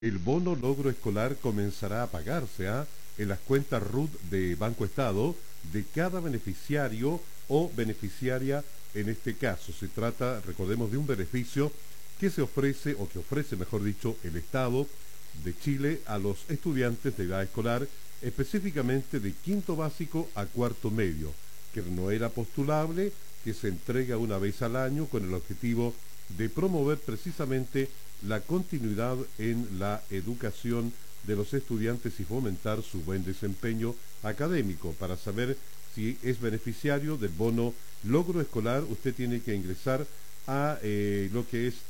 El bono logro escolar comenzará a pagarse en las cuentas RUT de Banco Estado de cada beneficiario o beneficiaria en este caso. Se trata, recordemos, de un beneficio que se ofrece, o que ofrece, mejor dicho, el Estado de Chile a los estudiantes de edad escolar, específicamente de quinto básico a cuarto medio, que no era postulable, que se entrega una vez al año con el objetivo de promover precisamente la continuidad en la educación de los estudiantes y fomentar su buen desempeño académico. Para saber si es beneficiario del bono logro escolar, usted tiene que ingresar a lo que es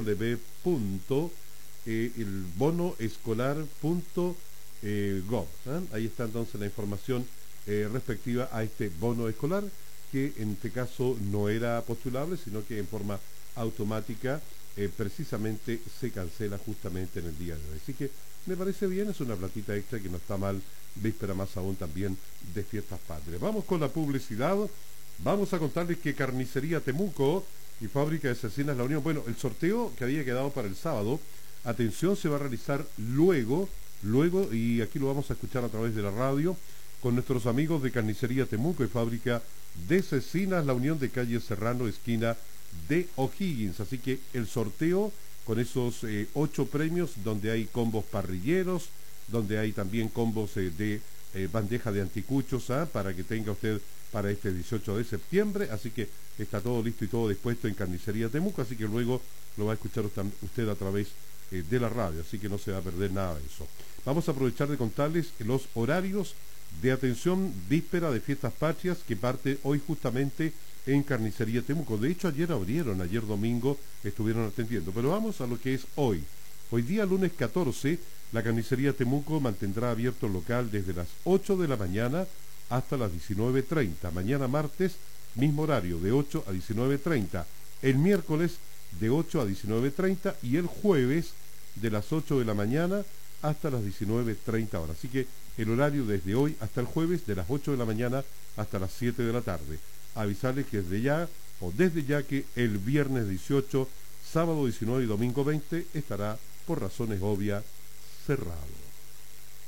www.elbonoescolar.gov. Ahí está entonces la información respectiva a este bono escolar, que en este caso no era postulable, sino que en forma automática precisamente se cancela justamente en el día de hoy. Así que me parece bien, es una platita extra que no está mal, víspera más aún también de fiestas patrias. Vamos con la publicidad, vamos a contarles que Carnicería Temuco y Fábrica de Cecinas La Unión, bueno, el sorteo que había quedado para el sábado, atención, se va a realizar luego, y aquí lo vamos a escuchar a través de la radio, con nuestros amigos de Carnicería Temuco y Fábrica de Cecinas La Unión de calle Serrano, esquina de O'Higgins. Así que el sorteo con esos 8 premios, donde hay combos parrilleros, donde hay también combos de bandeja de anticuchos, para que tenga usted para este 18 de septiembre. Así que está todo listo y todo dispuesto en Carnicería Temuco, así que luego lo va a escuchar usted a través de la radio, así que no se va a perder nada de eso. Vamos a aprovechar de contarles los horarios de atención víspera de fiestas patrias, que parte hoy justamente en Carnicería Temuco. De hecho, ayer abrieron, ayer domingo estuvieron atendiendo. Pero vamos a lo que es hoy. Hoy día, lunes 14, la Carnicería Temuco mantendrá abierto el local desde las 8 de la mañana hasta las 19:30. Mañana martes, mismo horario, de 8 a 19:30. El miércoles, de 8 a 19:30. Y el jueves, de las 8 de la mañana hasta las 19:30 horas. Así que el horario desde hoy hasta el jueves, de las 8 de la mañana hasta las 7 de la tarde. Avisarles que desde ya que el viernes 18, sábado 19 y domingo 20 estará por razones obvias cerrado.